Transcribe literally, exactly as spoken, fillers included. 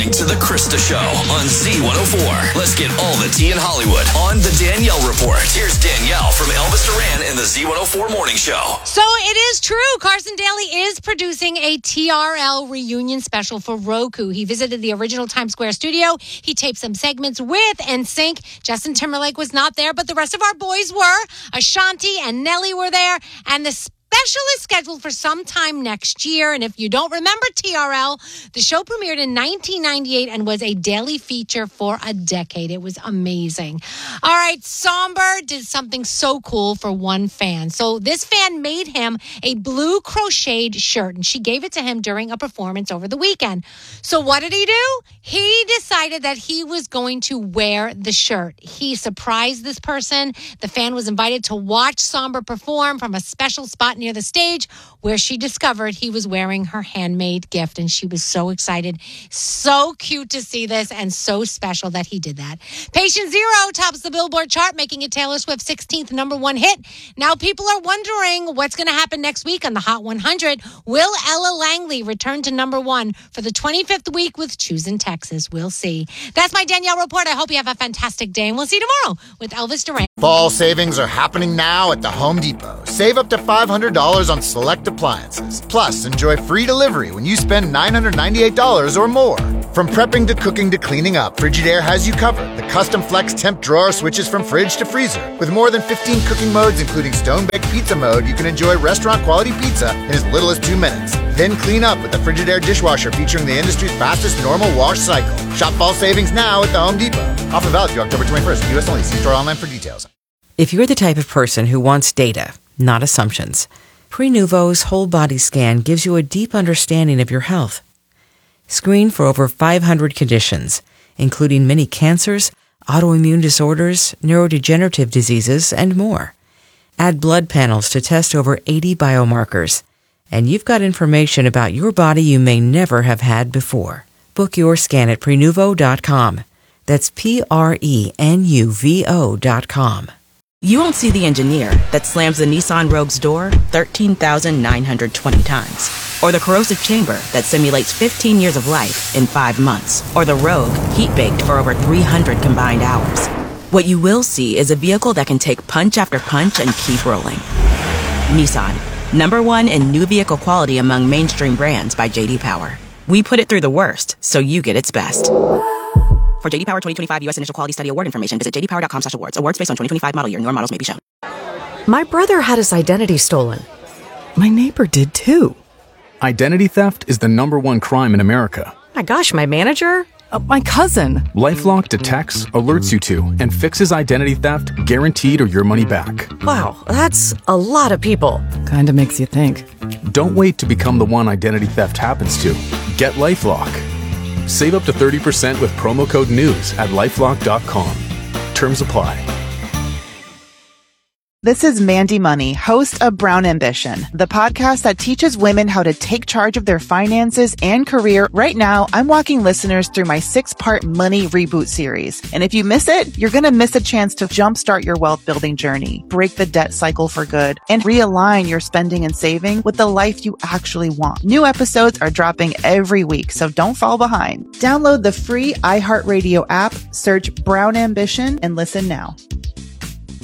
To the Krista Show on Z one oh four. Let's get all the tea in Hollywood on the Danielle Report. Here's Danielle from Elvis Duran in the Z one oh four Morning Show. So it is true. Carson Daly is producing a T R L reunion special for Roku. He visited the original Times Square studio. He taped some segments with N Sync. Justin Timberlake was not there, but the rest of our boys were. Ashanti and Nelly were there. And the special is scheduled for sometime next year. And if you don't remember T R L, the show premiered in nineteen ninety-eight and was a daily feature for a decade. It was amazing. All right, Somber did something so cool for one fan. So this fan made him a blue crocheted shirt, and she gave it to him during a performance over the weekend. So what did he do? He decided that he was going to wear the shirt. He surprised this person. The fan was invited to watch Somber perform from a special spot near the stage where she discovered he was wearing her handmade gift, and she was so excited. So cute to see this and so special that he did that. Patient Zero tops the Billboard chart, making it Taylor Swift's sixteenth number one hit. Now people are wondering what's going to happen next week on the Hot one hundred. Will Ella Langley return to number one for the twenty-fifth week with Choosing Texas? We'll see. That's my Danielle Report. I hope you have a fantastic day, and we'll see you tomorrow with Elvis Duran. Fall savings are happening now at the Home Depot. Save up to five hundred dollars on select appliances. Plus, enjoy free delivery when you spend nine hundred ninety-eight dollars or more. From prepping to cooking to cleaning up, Frigidaire has you covered. The custom flex temp drawer switches from fridge to freezer. With more than fifteen cooking modes, including stone-baked pizza mode, you can enjoy restaurant-quality pizza in as little as two minutes. Then clean up with the Frigidaire dishwasher featuring the industry's fastest normal wash cycle. Shop fall savings now at the Home Depot. Offer valid through October twenty-first. U S only. See store online for details. If you're the type of person who wants data, not assumptions, Prenuvo's whole body scan gives you a deep understanding of your health. Screen for over five hundred conditions, including many cancers, autoimmune disorders, neurodegenerative diseases, and more. Add blood panels to test over eighty biomarkers, and you've got information about your body you may never have had before. Book your scan at Prenuvo dot com. That's P R E N U V O dot com. You won't see the engineer that slams the Nissan Rogue's door thirteen thousand nine hundred twenty times. Or the corrosive chamber that simulates fifteen years of life in five months. Or the Rogue heat-baked for over three hundred combined hours. What you will see is a vehicle that can take punch after punch and keep rolling. Nissan, number one in new vehicle quality among mainstream brands by J D Power. We put it through the worst, so you get its best. For J D Power twenty twenty-five U S Initial Quality Study Award information, visit j d power dot com slash awards. Awards based on twenty twenty-five model year. Newer models may be shown. My brother had his identity stolen. My neighbor did too. Identity theft is the number one crime in America. My gosh, my manager? Uh, my cousin. LifeLock detects, alerts you to, and fixes identity theft guaranteed or your money back. Wow, that's a lot of people. Kinda makes you think. Don't wait to become the one identity theft happens to. Get LifeLock. Save up to thirty percent with promo code NEWS at lifelock dot com. Terms apply. This is Mandy Money, host of Brown Ambition, the podcast that teaches women how to take charge of their finances and career. Right now, I'm walking listeners through my six-part Money Reboot series. And if you miss it, you're going to miss a chance to jumpstart your wealth-building journey, break the debt cycle for good, and realign your spending and saving with the life you actually want. New episodes are dropping every week, so don't fall behind. Download the free iHeartRadio app, search Brown Ambition, and listen now.